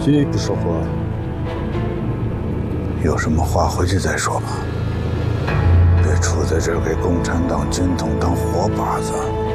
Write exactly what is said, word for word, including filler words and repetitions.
绝不说话。 有什么话回去再说吧，别杵在这儿给共产党军统当活靶子。